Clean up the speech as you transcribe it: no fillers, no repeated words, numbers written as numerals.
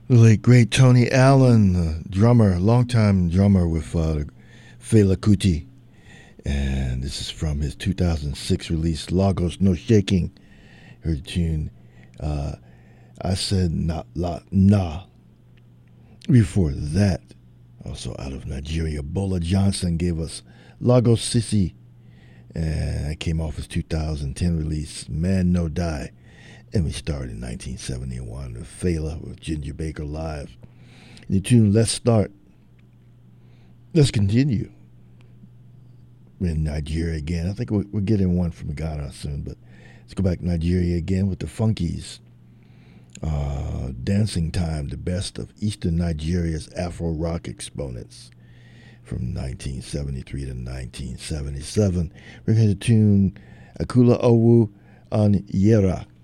The late great Tony Allen, drummer, longtime drummer with Fela Kuti, and this is from his 2006 release Lagos No Shaking. Heard the tune. Uh, I said not la nah. Before that, also out of Nigeria, Bola Johnson gave us Lagos Sissy, and that came off his 2010 release Man No Die. And we started in 1971 with Fela with Ginger Baker Live. The tune Let's Start. Let's continue. We're in Nigeria again. I think we're getting one from Ghana soon, but let's go back to Nigeria again with the Funkies. Dancing Time, the best of Eastern Nigeria's Afro rock exponents from 1973 to 1977. We're going to tune Akula Owu on Yera.